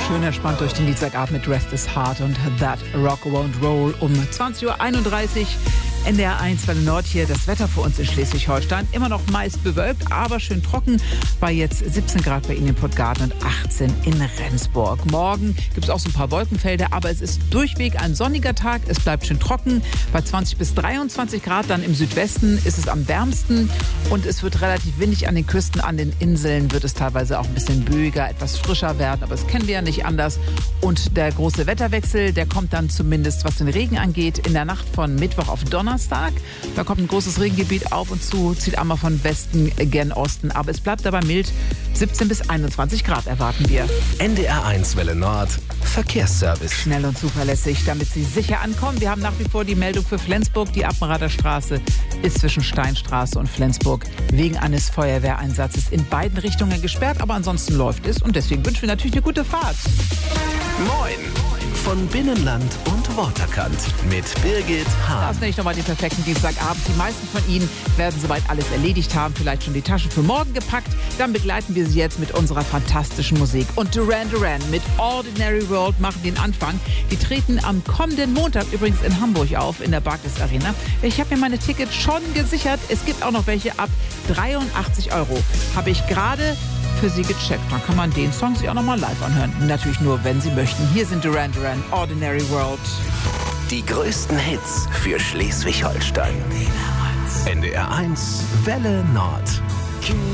schön entspannt durch den Dienstagabend mit Rest is Hard und That Rock Won't Roll um 20.31 Uhr. NDR 1 Welle Nord hier. Das Wetter für uns in Schleswig-Holstein. Immer noch meist bewölkt, aber schön trocken. Bei jetzt 17 Grad bei Ihnen in Puttgarden und 18 in Rendsburg. Morgen gibt es auch so ein paar Wolkenfelder, aber es ist durchweg ein sonniger Tag. Es bleibt schön trocken. Bei 20 bis 23 Grad dann im Südwesten ist es am wärmsten. Und es wird relativ windig an den Küsten. An den Inseln wird es teilweise auch ein bisschen böiger, etwas frischer werden. Aber das kennen wir ja nicht anders. Und der große Wetterwechsel, der kommt dann zumindest, was den Regen angeht, in der Nacht von Mittwoch auf Donnerstag. Da kommt ein großes Regengebiet auf und zu, zieht einmal von Westen gen Osten. Aber es bleibt dabei mild. 17 bis 21 Grad erwarten wir. NDR 1 Welle Nord. Verkehrsservice. Schnell und zuverlässig, damit Sie sicher ankommen. Wir haben nach wie vor die Meldung für Flensburg. Die Appenrader Straße ist zwischen Steinstraße und Flensburg wegen eines Feuerwehreinsatzes in beiden Richtungen gesperrt. Aber ansonsten läuft es und deswegen wünschen wir natürlich eine gute Fahrt. Moin. Von Binnenland und Waterkant mit Birgit Da Hahn. ist nämlich nochmal den perfekten Dienstagabend. Die meisten von Ihnen werden soweit alles erledigt haben, vielleicht schon die Taschen für morgen gepackt. Dann begleiten wir Sie jetzt mit unserer fantastischen Musik. Und Duran Duran mit Ordinary World machen den Anfang. Die treten am kommenden Montag übrigens in Hamburg auf, in der Barclays Arena. Ich habe mir meine Tickets schon gesichert. Es gibt auch noch welche ab 83 €. Habe ich gerade für Sie gecheckt. Dann kann man den Song sich auch nochmal live anhören. Natürlich nur, wenn Sie möchten. Hier sind Duran Duran, Ordinary World. Die größten Hits für Schleswig-Holstein. NDR 1 Welle Nord.